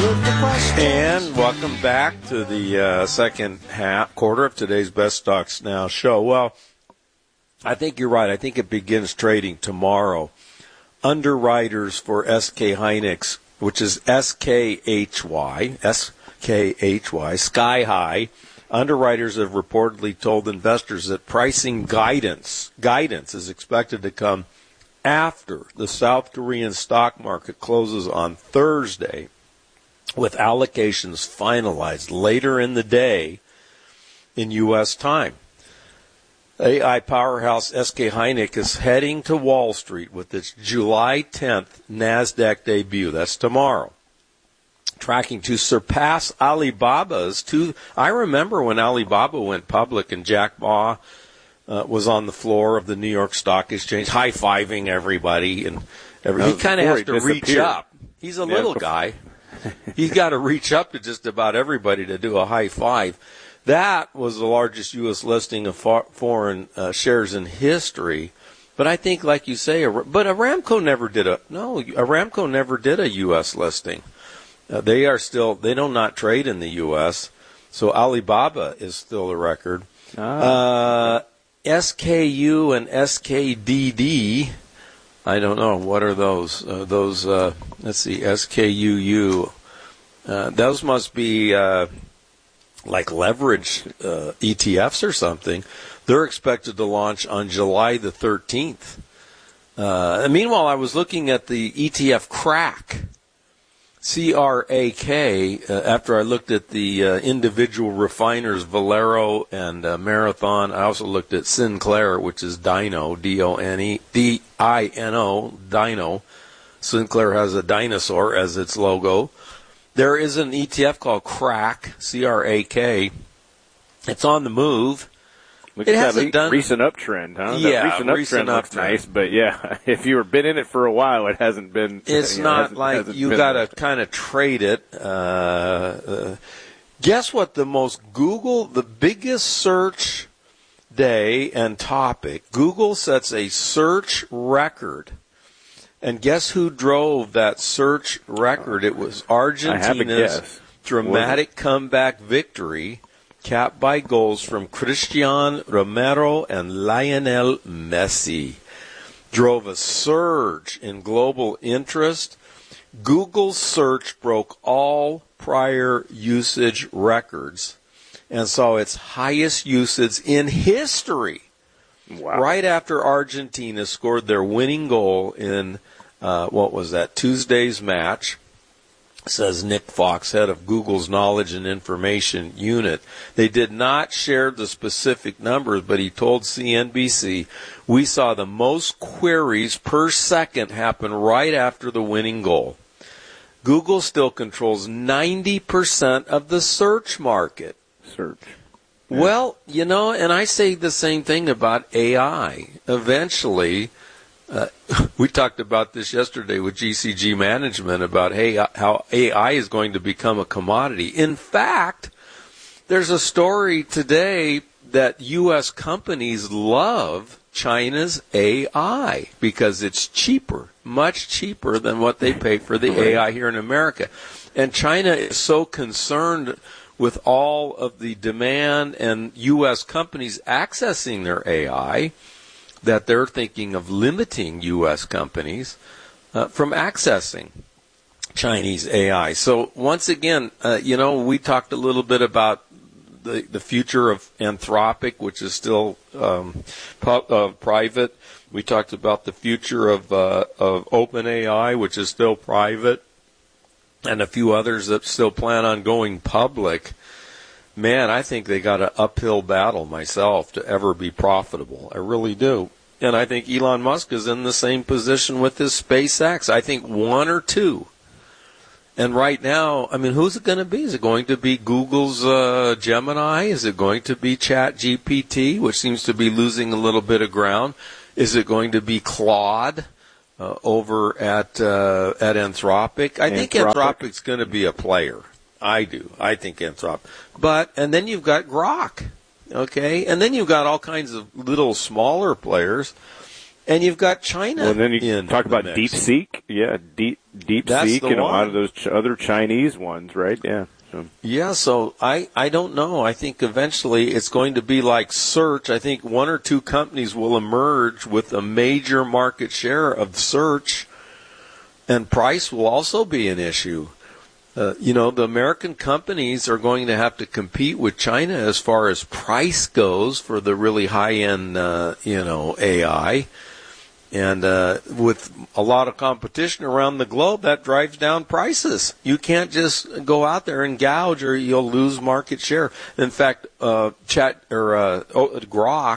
with the questions. And welcome back to the second quarter of today's Best Stocks Now show. Well, I think you're right. I think it begins trading tomorrow. Underwriters for SK Hynix, which is SKHY, Sky High. Underwriters have reportedly told investors that pricing guidance is expected to come after the South Korean stock market closes on Thursday, with allocations finalized later in the day in U.S. time. AI powerhouse SK Hynix is heading to Wall Street with its July 10th NASDAQ debut. That's tomorrow. Tracking to surpass Alibaba's I remember when Alibaba went public and Jack Ma was on the floor of the New York Stock Exchange high-fiving everybody. And he kind of has to reach up. He's a little guy. He's got to reach up to just about everybody to do a high five. That was the largest U.S. listing of foreign shares in history. But I think, like you say, Aramco never did a U.S. listing. They do not trade in the U.S., so Alibaba is still the record. SKU and SKDD, I don't know. What are those? Let's see, SKUU. Those must be like leverage ETFs or something. They're expected to launch on July the 13th. Meanwhile, I was looking at the ETF CRAK, C-R-A-K, after I looked at the individual refiners, Valero and Marathon. I also looked at Sinclair, which is Dino, D-I-N-O, Dino. Sinclair has a dinosaur as its logo. There is an ETF called CRAK, C-R-A-K. It's on the move. Look at that recent uptrend, huh? Yeah, that recent uptrend looks nice, but yeah, if you've been in it for a while, it hasn't been. It's not like you got to kind of trade it. Guess what? The biggest search day and topic. Google sets a search record, and guess who drove that search record? It was Argentina's dramatic comeback victory, capped by goals from Cristiano Romero and Lionel Messi. Drove a surge in global interest. Google's search broke all prior usage records and saw its highest usage in history. Wow. Right after Argentina scored their winning goal in, Tuesday's match. Says Nick Fox, head of Google's Knowledge and Information Unit. They did not share the specific numbers, but he told CNBC, we saw the most queries per second happen right after the winning goal. Google still controls 90% of the search market. Yeah. Well, and I say the same thing about AI. Eventually, we talked about this yesterday with GCG Management about how AI is going to become a commodity. In fact, there's a story today that U.S. companies love China's AI because it's cheaper, much cheaper than what they pay for the AI here in America. And China is so concerned with all of the demand and U.S. companies accessing their AI that they're thinking of limiting U.S. companies from accessing Chinese AI. So once again, we talked a little bit about the future of Anthropic, which is still private. We talked about the future of OpenAI, which is still private, and a few others that still plan on going public. Man, I think they got an uphill battle myself to ever be profitable. I really do. And I think Elon Musk is in the same position with his SpaceX. I think one or two. And right now, who's it going to be? Is it going to be Google's Gemini? Is it going to be ChatGPT, which seems to be losing a little bit of ground? Is it going to be Claude over at Anthropic? I think Anthropic's going to be a player. I do. I think Anthropic. And then you've got Grok, okay? And then you've got all kinds of little smaller players, and you've got China. Well, then you talk about DeepSeek. Yeah, DeepSeek and a lot of those other Chinese ones, right? Yeah. So I don't know. I think eventually it's going to be like search. I think one or two companies will emerge with a major market share of search, and price will also be an issue. The American companies are going to have to compete with China as far as price goes for the really high-end, AI. And with a lot of competition around the globe, that drives down prices. You can't just go out there and gouge, or you'll lose market share. In fact, Grok,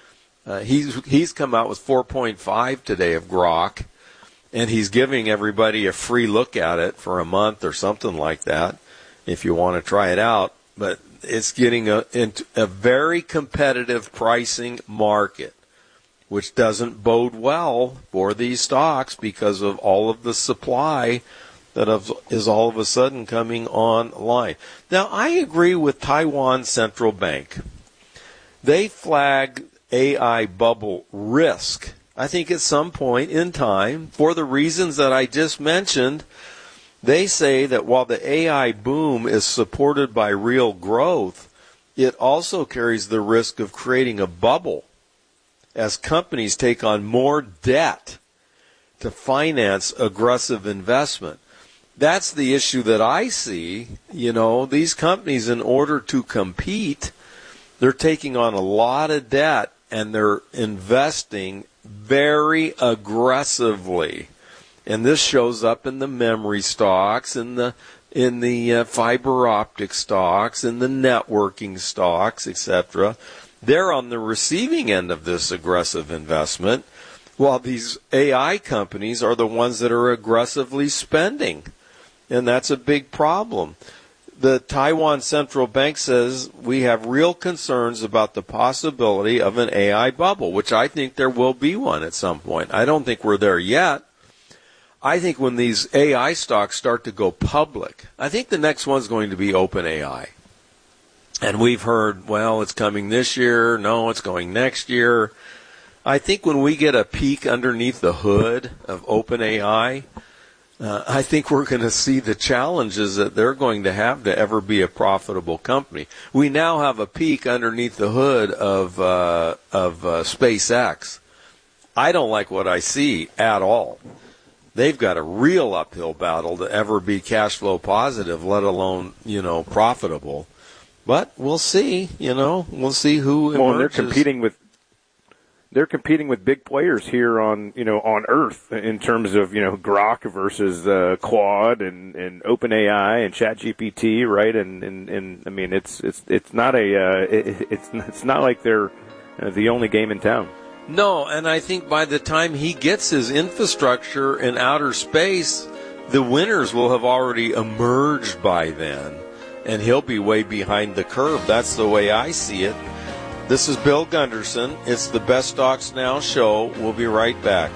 he's come out with 4.5 today of Grok, and he's giving everybody a free look at it for a month or something like that, if you want to try it out. But it's getting into a very competitive pricing market, which doesn't bode well for these stocks because of all of the supply that is all of a sudden coming online. Now, I agree with Taiwan Central Bank. They flag AI bubble risk. I think at some point in time, for the reasons that I just mentioned, they say that while the AI boom is supported by real growth, it also carries the risk of creating a bubble as companies take on more debt to finance aggressive investment. That's the issue that I see. These companies, in order to compete, they're taking on a lot of debt and they're investing very aggressively. And this shows up in the memory stocks, in the fiber optic stocks, in the networking stocks, etc. They're on the receiving end of this aggressive investment, while these AI companies are the ones that are aggressively spending. And that's a big problem. The Taiwan Central Bank says we have real concerns about the possibility of an AI bubble, which I think there will be one at some point. I don't think we're there yet. I think when these AI stocks start to go public, I think the next one's going to be OpenAI. And we've heard, well, it's coming this year. No, it's going next year. I think when we get a peek underneath the hood of OpenAI, I think we're going to see the challenges that they're going to have to ever be a profitable company. We now have a peek underneath the hood of SpaceX. I don't like what I see at all. They've got a real uphill battle to ever be cash flow positive, let alone, profitable. But we'll see, we'll see who emerges. Well, they're competing with big players here on Earth in terms of, Grok versus Claude and OpenAI and ChatGPT, right? And I mean, it's not it's not like they're the only game in town. No, and I think by the time he gets his infrastructure in outer space, the winners will have already emerged by then, and he'll be way behind the curve. That's the way I see it. This is Bill Gunderson. It's the Best Stocks Now show. We'll be right back.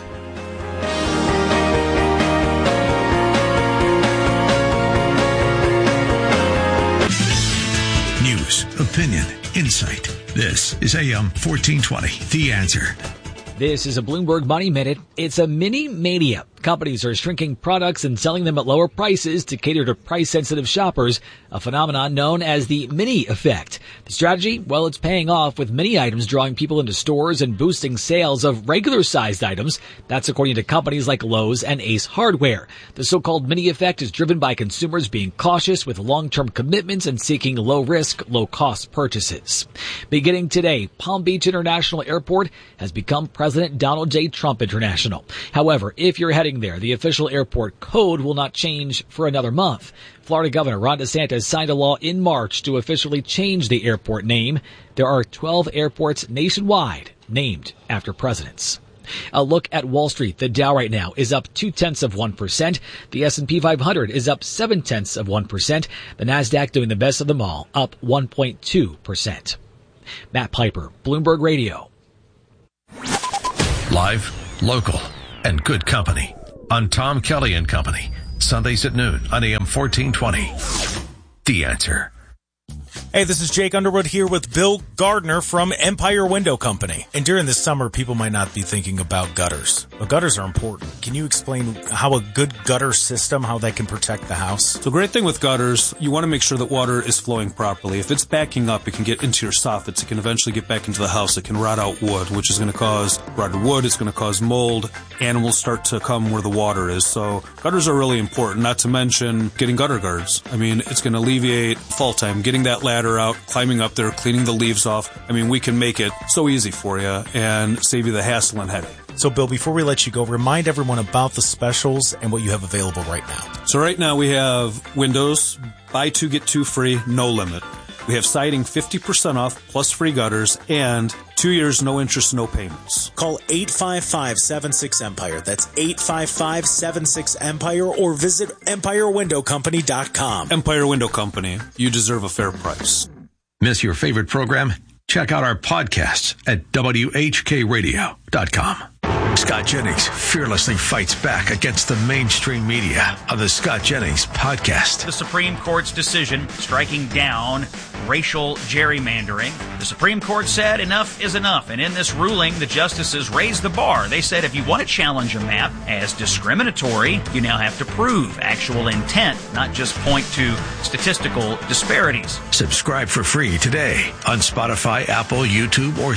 News, opinion, insight. This is AM 1420, The Answer. This is a Bloomberg Money Minute. It's a mini mania. Companies are shrinking products and selling them at lower prices to cater to price-sensitive shoppers, a phenomenon known as the mini effect. The strategy, well, it's paying off with mini items drawing people into stores and boosting sales of regular-sized items. That's according to companies like Lowe's and Ace Hardware. The so-called mini effect is driven by consumers being cautious with long-term commitments and seeking low-risk, low-cost purchases. Beginning today, Palm Beach International Airport has become President Donald J. Trump International. However, if you're heading there, the official airport code will not change for another month. Florida Governor Ron DeSantis signed a law in March to officially change the airport name. There are 12 airports nationwide named after presidents. A look at Wall Street. The Dow right now is up 0.2%. The S&P 500 is up 0.7%. The Nasdaq doing the best of them all, up 1.2%. Matt Piper, Bloomberg Radio. Live, local, and good company on Tom Kelly and Company, Sundays at noon on AM 1420. The Answer. Hey, this is Jake Underwood here with Bill Gardner from Empire Window Company. And during the summer, people might not be thinking about gutters, but gutters are important. Can you explain how a good gutter system, how that can protect the house? The great thing with gutters, you want to make sure that water is flowing properly. If it's backing up, it can get into your soffits. It can eventually get back into the house. It can rot out wood, which is going to cause rotted wood. It's going to cause mold. Animals start to come where the water is. So gutters are really important, not to mention getting gutter guards. I mean, it's going to alleviate fall time, getting that ladder out, climbing up there, cleaning the leaves off. I mean, we can make it so easy for you and save you the hassle and headache. So, Bill, before we let you go, remind everyone about the specials and what you have available right now. So right now we have windows, buy two, get two free, no limit. We have siding 50% off plus free gutters and 2 years, no interest, no payments. Call 855-76-EMPIRE. That's 855-76-EMPIRE or visit EmpireWindowCompany.com. Empire Window Company. You deserve a fair price. Miss your favorite program? Check out our podcasts at WHKRadio.com. Scott Jennings fearlessly fights back against the mainstream media on the Scott Jennings Podcast. The Supreme Court's decision striking down racial gerrymandering. The Supreme Court said enough is enough, and in this ruling, the justices raised the bar. They said if you want to challenge a map as discriminatory, you now have to prove actual intent, not just point to statistical disparities. Subscribe for free today on Spotify, Apple, YouTube, or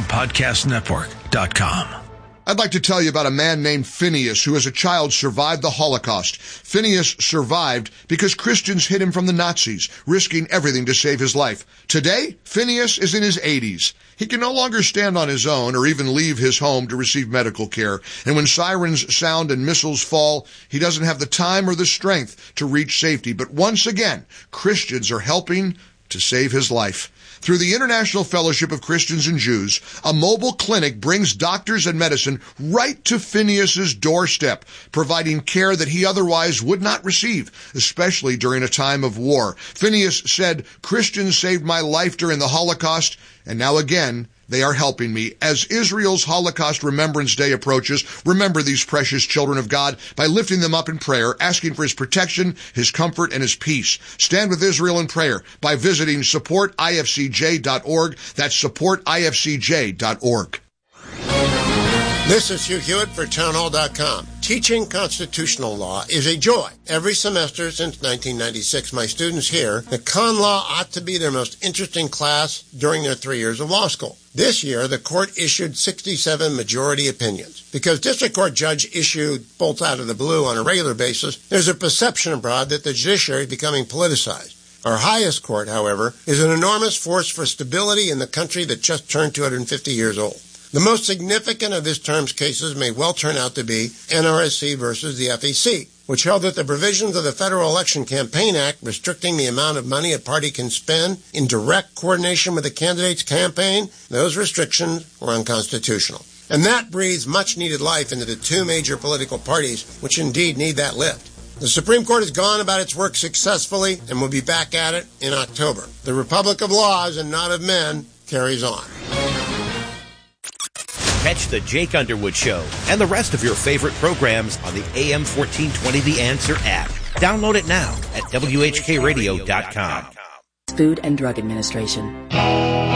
SalemPodcastNetwork.com. I'd like to tell you about a man named Phineas who as a child survived the Holocaust. Phineas survived because Christians hid him from the Nazis, risking everything to save his life. Today, Phineas is in his 80s. He can no longer stand on his own or even leave his home to receive medical care. And when sirens sound and missiles fall, he doesn't have the time or the strength to reach safety. But once again, Christians are helping to save his life. Through the International Fellowship of Christians and Jews, a mobile clinic brings doctors and medicine right to Phineas's doorstep, providing care that he otherwise would not receive, especially during a time of war. Phineas said, "Christians saved my life during the Holocaust, and now again, they are helping me." As Israel's Holocaust Remembrance Day approaches, remember these precious children of God by lifting them up in prayer, asking for his protection, his comfort, and his peace. Stand with Israel in prayer by visiting supportifcj.org. That's supportifcj.org. This is Hugh Hewitt for townhall.com. Teaching constitutional law is a joy. Every semester since 1996, my students hear that con law ought to be their most interesting class during their 3 years of law school. This year, the court issued 67 majority opinions. Because district court judge issued bolts out of the blue on a regular basis, there's a perception abroad that the judiciary is becoming politicized. Our highest court, however, is an enormous force for stability in the country that just turned 250 years old. The most significant of this term's cases may well turn out to be NRSC versus the FEC, which held that the provisions of the Federal Election Campaign Act restricting the amount of money a party can spend in direct coordination with the candidate's campaign, those restrictions were unconstitutional. And that breathes much-needed life into the two major political parties, which indeed need that lift. The Supreme Court has gone about its work successfully and will be back at it in October. The Republic of Laws and not of Men carries on. Catch the Jake Underwood Show and the rest of your favorite programs on the AM 1420 The Answer app. Download it now at WHKRadio.com. Food and Drug Administration.